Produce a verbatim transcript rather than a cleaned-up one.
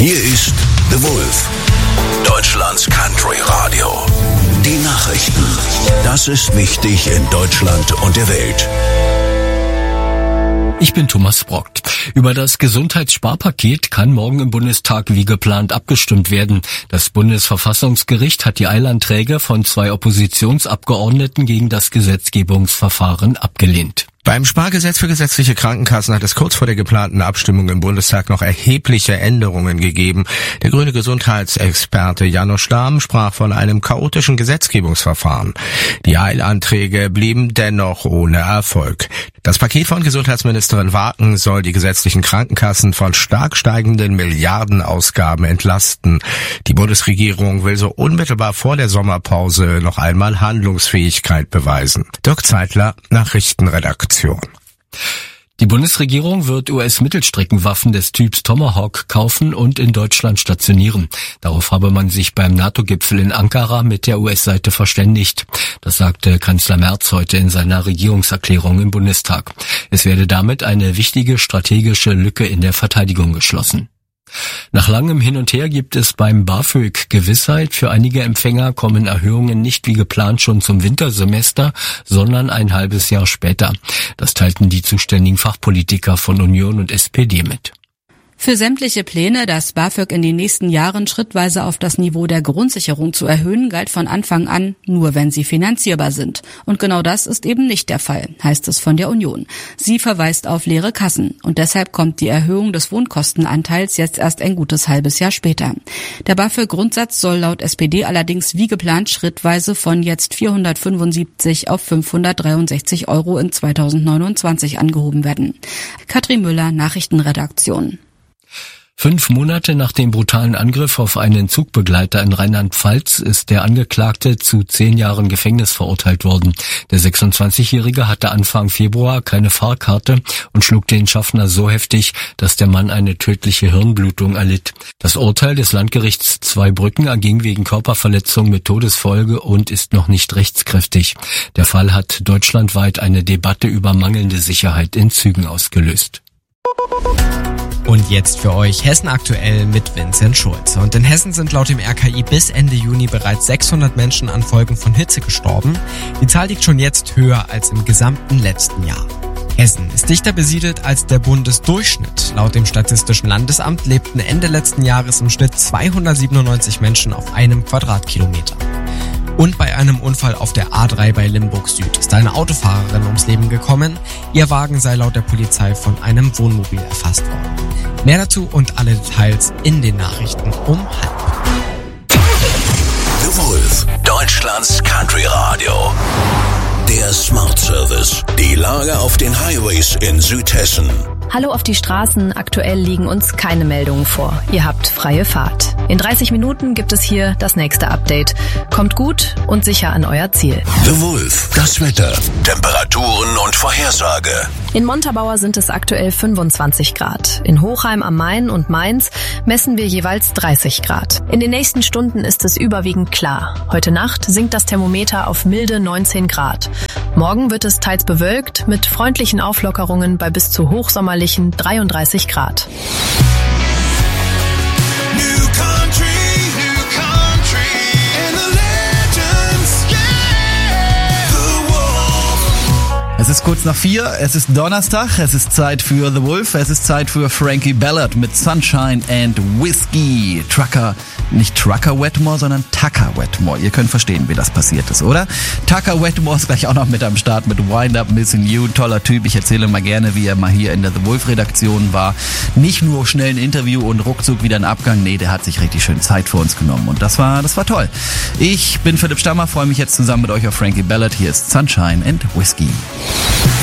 Hier ist The Wolf, Deutschlands Country Radio. Die Nachrichten. Das ist wichtig in Deutschland und der Welt. Ich bin Thomas Brockt. Über das Gesundheitssparpaket kann morgen im Bundestag wie geplant abgestimmt werden. Das Bundesverfassungsgericht hat die Eilanträge von zwei Oppositionsabgeordneten gegen das Gesetzgebungsverfahren abgelehnt. Beim Spargesetz für gesetzliche Krankenkassen hat es kurz vor der geplanten Abstimmung im Bundestag noch erhebliche Änderungen gegeben. Der grüne Gesundheitsexperte Janusz Stamm sprach von einem chaotischen Gesetzgebungsverfahren. Die Eilanträge blieben dennoch ohne Erfolg. Das Paket von Gesundheitsministerin Waken soll die gesetzlichen Krankenkassen von stark steigenden Milliardenausgaben entlasten. Die Bundesregierung will so unmittelbar vor der Sommerpause noch einmal Handlungsfähigkeit beweisen. Dirk Zeitler, Nachrichtenredaktion. Die Bundesregierung wird U S-Mittelstreckenwaffen des Typs Tomahawk kaufen und in Deutschland stationieren. Darauf habe man sich beim NATO-Gipfel in Ankara mit der U S-Seite verständigt. Das sagte Kanzler Merz heute in seiner Regierungserklärung im Bundestag. Es werde damit eine wichtige strategische Lücke in der Verteidigung geschlossen. Nach langem Hin und Her gibt es beim BAföG Gewissheit. Für einige Empfänger kommen Erhöhungen nicht wie geplant schon zum Wintersemester, sondern ein halbes Jahr später. Das teilten die zuständigen Fachpolitiker von Union und S P D mit. Für sämtliche Pläne, das BAföG in den nächsten Jahren schrittweise auf das Niveau der Grundsicherung zu erhöhen, galt von Anfang an, nur wenn sie finanzierbar sind. Und genau das ist eben nicht der Fall, heißt es von der Union. Sie verweist auf leere Kassen und deshalb kommt die Erhöhung des Wohnkostenanteils jetzt erst ein gutes halbes Jahr später. Der BAföG-Grundsatz soll laut S P D allerdings wie geplant schrittweise von jetzt vierhundertfünfundsiebzig auf fünfhundertdreiundsechzig Euro in zweitausendneunundzwanzig angehoben werden. Katrin Müller, Nachrichtenredaktion. Fünf Monate nach dem brutalen Angriff auf einen Zugbegleiter in Rheinland-Pfalz ist der Angeklagte zu zehn Jahren Gefängnis verurteilt worden. Der sechsundzwanzigjährige hatte Anfang Februar keine Fahrkarte und schlug den Schaffner so heftig, dass der Mann eine tödliche Hirnblutung erlitt. Das Urteil des Landgerichts Zweibrücken erging wegen Körperverletzung mit Todesfolge und ist noch nicht rechtskräftig. Der Fall hat deutschlandweit eine Debatte über mangelnde Sicherheit in Zügen ausgelöst. Und jetzt für euch Hessen aktuell mit Vincent Schulze. Und in Hessen sind laut dem R K I bis Ende Juni bereits sechshundert Menschen an Folgen von Hitze gestorben. Die Zahl liegt schon jetzt höher als im gesamten letzten Jahr. Hessen ist dichter besiedelt als der Bundesdurchschnitt. Laut dem Statistischen Landesamt lebten Ende letzten Jahres im Schnitt zweihundertsiebenundneunzig Menschen auf einem Quadratkilometer. Und bei einem Unfall auf der A drei bei Limburg Süd ist eine Autofahrerin ums Leben gekommen. Ihr Wagen sei laut der Polizei von einem Wohnmobil erfasst worden. Mehr dazu und alle Details in den Nachrichten um halb. The Wolf, Deutschlands Country Radio. Der Smart Service. Die Lage auf den Highways in Südhessen. Hallo auf die Straßen, aktuell liegen uns keine Meldungen vor. Ihr habt freie Fahrt. In dreißig Minuten gibt es hier das nächste Update. Kommt gut und sicher an euer Ziel. The Wolf, das Wetter, Temperaturen und Vorhersage. In Montabaur sind es aktuell fünfundzwanzig Grad. In Hochheim am Main und Mainz messen wir jeweils dreißig Grad. In den nächsten Stunden ist es überwiegend klar. Heute Nacht sinkt das Thermometer auf milde neunzehn Grad. Morgen wird es teils bewölkt mit freundlichen Auflockerungen bei bis zu hochsommerlichen dreiunddreißig Grad. Es ist kurz nach vier, es ist Donnerstag, es ist Zeit für The Wolf, es ist Zeit für Frankie Ballard mit Sunshine and Whiskey. Trucker, nicht Trucker Wetmore, sondern Tucker Wetmore. Ihr könnt verstehen, wie das passiert ist, oder? Tucker Wetmore ist gleich auch noch mit am Start mit Wind Up Missing You. Toller Typ, ich erzähle mal gerne, wie er mal hier in der The Wolf Redaktion war. Nicht nur schnell ein Interview und ruckzuck wieder ein Abgang, nee, der hat sich richtig schön Zeit für uns genommen und das war, das war toll. Ich bin Philipp Stammer, freue mich jetzt zusammen mit euch auf Frankie Ballard. Hier ist Sunshine and Whiskey.